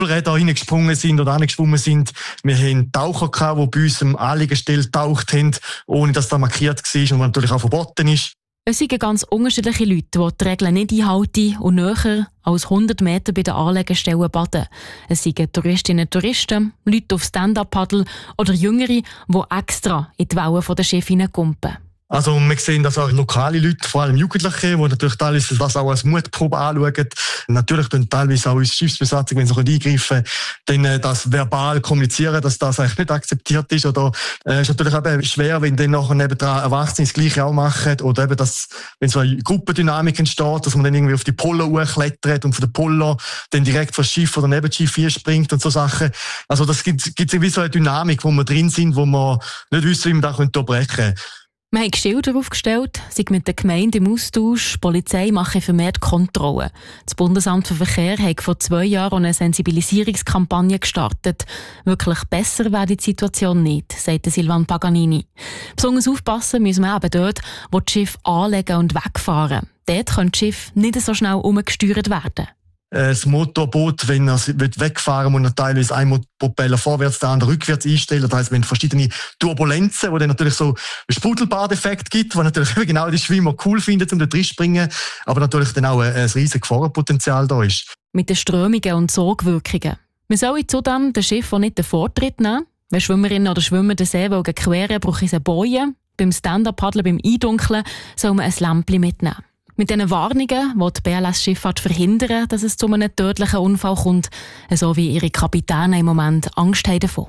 Kuppelräder hineingesprungen sind oder angeschwommen sind. Wir hatten Taucher gehabt, die bei uns am Anliegestelle getaucht haben, ohne dass das markiert war und was natürlich auch verboten ist. Es sind ganz unterschiedliche Leute, die die Regeln nicht einhalten und näher als 100 Meter bei den Anlegestellen baden. Es sind Touristinnen und Touristen, Leute auf Stand-Up-Paddle oder Jüngere, die extra in die Wellen der Schiffe hineinkumpen. Also wir sehen, dass auch lokale Leute, vor allem Jugendliche, die natürlich teilweise das auch als Mutprobe anschauen. Natürlich dann teilweise auch unsere Schiffsbesatzung, wenn sie eingreifen, dann das verbal kommunizieren, dass das eigentlich nicht akzeptiert ist. Oder ist natürlich eben schwer, wenn dann nachher nebendran Erwachsene das Gleiche auch machen. Oder eben, dass, wenn so eine Gruppendynamik entsteht, dass man dann irgendwie auf die Polo hochklettert und von der Polo dann direkt vor das Schiff oder neben das Schiff springt und so Sachen. Also das gibt irgendwie so eine Dynamik, wo wir drin sind, wo wir nicht wissen, wie wir das unterbrechen können. Wir haben Schilder aufgestellt, sind mit der Gemeinde im Austausch, die Polizei macht vermehrt Kontrollen. Das Bundesamt für Verkehr hat vor 2 Jahren eine Sensibilisierungskampagne gestartet. Wirklich besser wäre die Situation nicht, sagt Silvan Paganini. Besonders aufpassen müssen wir eben dort, wo die Schiffe anlegen und wegfahren. Dort können die Schiffe nicht so schnell umgesteuert werden. Das Motorboot, wenn er wegfahren muss, teilweise ein Propeller vorwärts, der andere rückwärts einstellen. Das heisst, wenn verschiedene Turbulenzen, wo dann natürlich so einen Sprudelbadeffekt gibt, wo natürlich genau die Schwimmer cool finden, um da drin zu springen, aber natürlich dann auch ein riesiges Gefahrenpotenzial da ist. Mit den Strömungen und Sogwirkungen. Wir sollen zudem den Schiff nicht den Vortritt nehmen. Wenn Schwimmerinnen oder Schwimmer den See queren, brauchen sie Bojen. Beim Stand-Up-Paddeln, beim Eindunkeln, soll man ein Lämpchen mitnehmen. Mit diesen Warnungen will die BLS-Schifffahrt verhindern, dass es zu einem tödlichen Unfall kommt, so wie ihre Kapitäne im Moment Angst haben davon.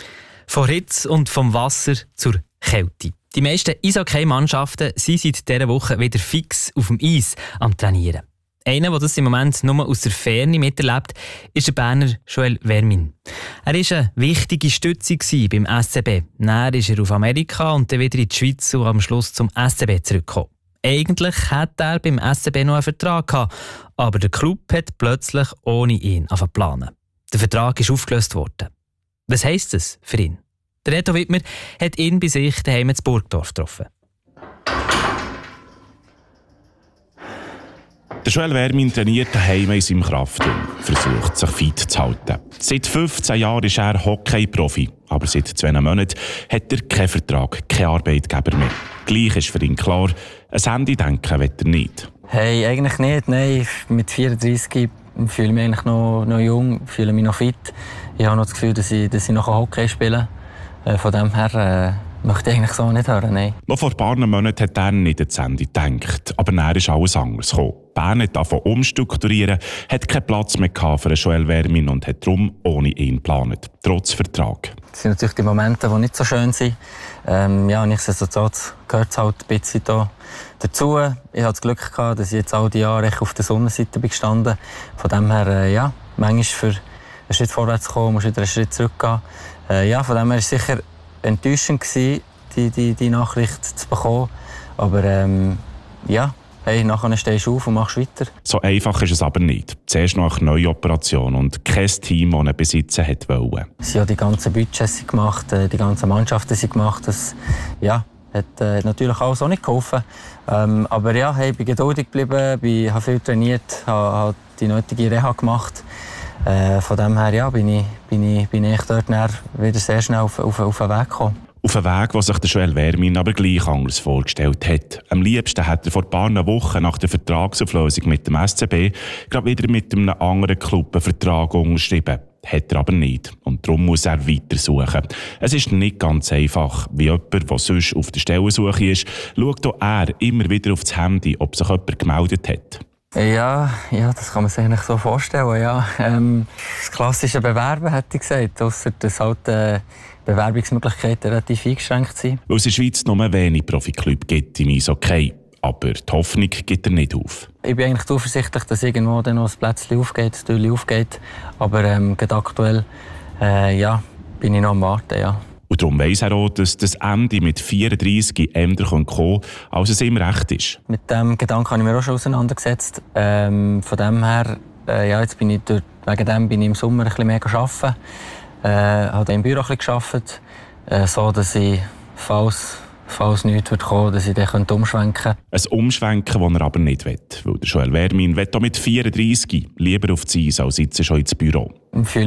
Von Hitze und vom Wasser zur Kälte. Die meisten Eishockey-Mannschaften sind seit dieser Woche wieder fix auf dem Eis am Trainieren. Einer, der das im Moment nur aus der Ferne miterlebt, ist der Berner Joel Vermin. Er war eine wichtige Stütze beim SCB. Dann ist er auf Amerika und dann wieder in die Schweiz und am Schluss zum SCB zurückgekommen. Eigentlich hatte er beim SCB noch einen Vertrag gehabt, aber der Club hat plötzlich ohne ihn planen. Der Vertrag ist aufgelöst worden. Was heisst das für ihn? Der Reto Wittmer hat ihn bei sich daheim in Burgdorf getroffen. Der Joel Vermin trainiert daheim in seinem Kraftraum, versucht sich fit zu halten. Seit 15 Jahren ist er Hockey-Profi, aber seit 2 Monaten hat er keinen Vertrag, keinen Arbeitgeber mehr. Gleich ist für ihn klar, ein Handy-Denken will er nicht. Hey, eigentlich nicht. Nein, mit 34 fühle ich mich eigentlich noch jung, fühle mich noch fit. Ich habe noch das Gefühl, dass ich noch Hockey spielen kann. Von dem her möchte ich eigentlich so nicht hören. Nein. Noch vor ein paar Monaten hat er nicht an das Handy gedacht, aber dann ist alles anders gekommen. Bern hat davon umstrukturieren, hat keinen Platz mehr für Joel Vermin und hat darum ohne ihn geplant, trotz Vertrag. Das sind natürlich die Momente, die nicht so schön sind. Nichtsdestotrotz gehört es halt ein bisschen dazu. Ich hatte das Glück gehabt, dass ich jetzt all die Jahre auf der Sonnenseite bin gestanden. Von dem her, manchmal für einen Schritt vorwärts zu kommen, musst du wieder einen Schritt zurückgehen. Von dem her war es sicher enttäuschend, die Nachricht zu bekommen. Aber nachher stehst du auf und machst weiter. So einfach ist es aber nicht. Zuerst noch eine neue Operation und kein Team, das ihn besitzen wollte. Sie haben die ganzen Budgets gemacht, die ganzen Mannschaften sind gemacht. Das hat natürlich alles auch nicht geholfen. Aber ich bin geduldig geblieben, habe viel trainiert, habe die nötige Reha gemacht. Von dem her bin ich dort wieder sehr schnell auf den Weg gekommen. Auf einen Weg, den sich der Joel Vermin aber gleich anders vorgestellt hat. Am liebsten hat er vor ein paar Wochen nach der Vertragsauflösung mit dem SCB gerade wieder mit einem anderen Club einen Vertrag unterschrieben. Hat er aber nicht. Und darum muss er weitersuchen. Es ist nicht ganz einfach. Wie jemand, der sonst auf der Stellensuche ist, schaut auch er immer wieder auf das Handy, ob sich jemand gemeldet hat. Ja, das kann man sich eigentlich so vorstellen. Ja. Das klassische Bewerben, hätte ich gesagt. Ausser dass halt Bewerbungsmöglichkeiten relativ eingeschränkt sind. Weil es in der Schweiz nur wenig Profiklubs gibt im Eishockey. Aber die Hoffnung gibt er nicht auf. Ich bin eigentlich zuversichtlich, dass irgendwo dann noch ein Plätzchen aufgeht, ein Türchen aufgeht. Aber gerade aktuell bin ich noch am Warten. Ja. Und darum weiss er auch, dass das Ende mit 34 änder kommen kann, als es ihm recht ist. Mit dem Gedanken habe ich mir auch schon auseinandergesetzt. Von dem her, jetzt bin ich wegen dem bin ich im Sommer ein bisschen mehr arbeiten. Habe im Büro ein bisschen gearbeitet, so dass ich, falls nichts kommen würde, dass ich dann umschwenken könnte. Ein Umschwenken, das er aber nicht will. Weil der Joel Vermin will auch mit 34 lieber auf die Eis als jetzt schon ins Büro. fühle